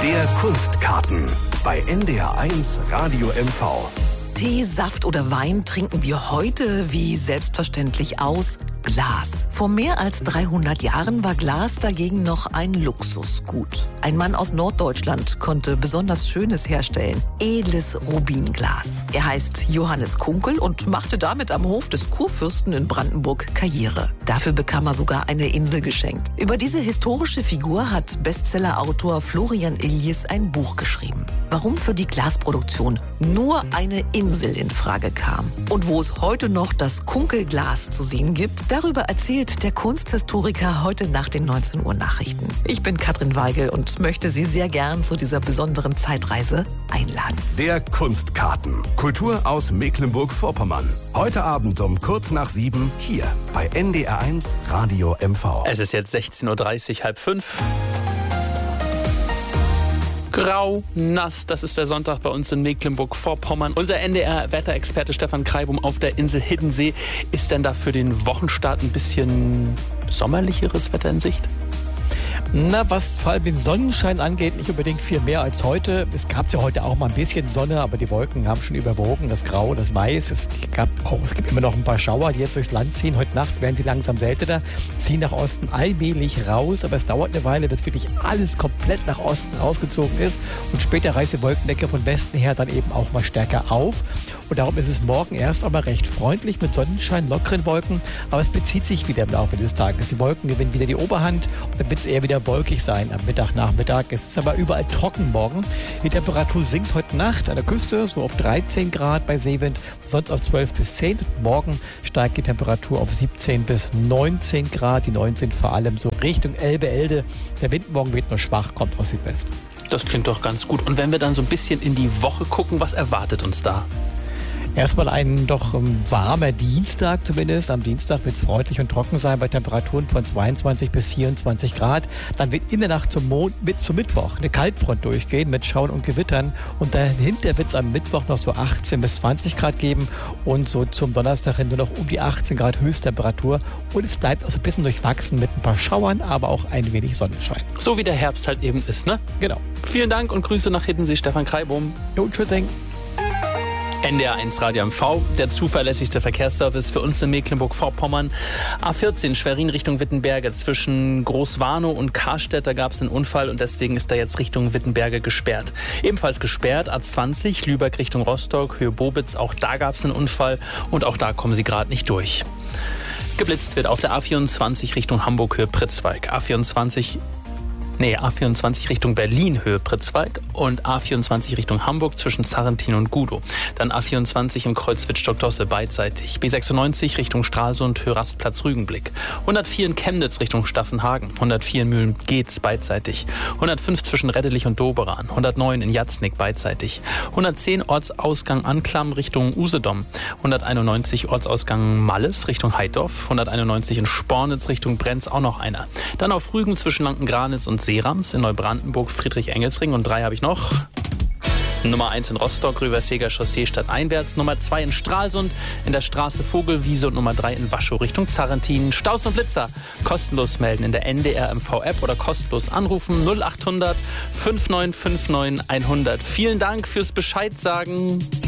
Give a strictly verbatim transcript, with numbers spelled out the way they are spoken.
Der Kunstkarten bei N D R eins Radio M V. Tee, Saft oder Wein trinken wir heute wie selbstverständlich aus Glas. Vor mehr als dreihundert Jahren war Glas dagegen noch ein Luxusgut. Ein Mann aus Norddeutschland konnte besonders Schönes herstellen. Edles Rubinglas. Er heißt Johannes Kunkel und machte damit am Hof des Kurfürsten in Brandenburg Karriere. Dafür bekam er sogar eine Insel geschenkt. Über diese historische Figur hat Bestsellerautor Florian Illies ein Buch geschrieben. Warum für die Glasproduktion nur eine Insel in Frage kam und wo es heute noch das Kunkelglas zu sehen gibt, darüber erzählt der Kunsthistoriker heute nach den neunzehn Uhr Nachrichten. Ich bin Katrin Weigel und möchte Sie sehr gern zu dieser besonderen Zeitreise einladen. Der Kunstkarten. Kultur aus Mecklenburg-Vorpommern. Heute Abend um kurz nach sieben hier bei N D R eins Radio M V. Es ist jetzt sechzehn Uhr dreißig, halb fünf. Grau, nass, das ist der Sonntag bei uns in Mecklenburg-Vorpommern. Unser N D R-Wetterexperte Stefan Kreibum auf der Insel Hiddensee. Ist denn da für den Wochenstart ein bisschen sommerlicheres Wetter in Sicht? Na, was vor allem den Sonnenschein angeht, nicht unbedingt viel mehr als heute. Es gab ja heute auch mal ein bisschen Sonne, aber die Wolken haben schon überwogen, das Grau, das Weiß. Es gab auch, es gibt immer noch ein paar Schauer, die jetzt durchs Land ziehen. Heute Nacht werden sie langsam seltener, ziehen nach Osten allmählich raus, aber es dauert eine Weile, bis wirklich alles komplett nach Osten rausgezogen ist. Und später reißt die Wolkendecke von Westen her dann eben auch mal stärker auf. Und darum ist es morgen erst einmal recht freundlich mit Sonnenschein, lockeren Wolken, aber es bezieht sich wieder im Laufe des Tages. Die Wolken gewinnen wieder die Oberhand und dann wird es eher wieder wolkig sein am Mittag, Nachmittag. Es ist aber überall trocken morgen. Die Temperatur sinkt heute Nacht an der Küste so auf dreizehn Grad bei Seewind, sonst auf zwölf bis zehn. Morgen steigt die Temperatur auf siebzehn bis neunzehn Grad. Die neunzehn vor allem so Richtung Elbe, Elde. Der Wind morgen wird nur schwach, kommt aus Südwest. Das klingt doch ganz gut. Und wenn wir dann so ein bisschen in die Woche gucken, was erwartet uns da? Erstmal ein doch um, warmer Dienstag zumindest. Am Dienstag wird es freundlich und trocken sein bei Temperaturen von zweiundzwanzig bis vierundzwanzig Grad. Dann wird in der Nacht zum, Mond, mit, zum Mittwoch eine Kaltfront durchgehen mit Schauern und Gewittern. Und dahinter wird es am Mittwoch noch so achtzehn bis zwanzig Grad geben. Und so zum Donnerstag hin nur noch um die achtzehn Grad Höchsttemperatur. Und es bleibt auch so ein bisschen durchwachsen mit ein paar Schauern, aber auch ein wenig Sonnenschein. So wie der Herbst halt eben ist, ne? Genau. Vielen Dank und Grüße nach Hiddensee, Stefan Kreibum. Jo, tschüssing. N D R eins Radio M V, der zuverlässigste Verkehrsservice für uns in Mecklenburg-Vorpommern. A vierzehn Schwerin Richtung Wittenberge. Zwischen Großwarnow und Karstedt, da gab es einen Unfall und deswegen ist da jetzt Richtung Wittenberge gesperrt. Ebenfalls gesperrt A zwanzig Lübeck Richtung Rostock, Höhe Bobitz. Auch da gab es einen Unfall und auch da kommen sie gerade nicht durch. Geblitzt wird auf der A vierundzwanzig Richtung Hamburg, Höhe Pritzwalk. A vierundzwanzig Nee, A vierundzwanzig Richtung Berlin, Höhe Pritzwalk und A vierundzwanzig Richtung Hamburg zwischen Zarrentin und Gudow. Dann A vierundzwanzig im Kreuz Wittstock-Dosse beidseitig. B sechsundneunzig Richtung Stralsund, Höhe Rastplatz Rügenblick. hundertvier in Chemnitz Richtung Staffenhagen. hundertvier in Mühlen-Geetz beidseitig. hundertfünf zwischen Reddelich und Doberan. hundertneun in Jatznick beidseitig. hundertzehn Ortsausgang Anklam Richtung Usedom. hunderteinundneunzig Ortsausgang Malles Richtung Heidorf. hunderteinundneunzig in Spornitz Richtung Brenz auch noch einer. Dann auf Rügen zwischen Lanken-Granitz und Seerams, in Neubrandenburg Friedrich-Engels-Ring und drei habe ich noch. Nummer eins in Rostock, Rüverseger Chaussee stadteinwärts. Nummer zwei in Stralsund, in der Straße Vogelwiese und Nummer drei in Waschow Richtung Zarrentin. Staus und Blitzer kostenlos melden in der N D R M V-App oder kostenlos anrufen null achthundert fünfundneunzig neunundfünfzig neunhundert. Vielen Dank fürs Bescheid sagen.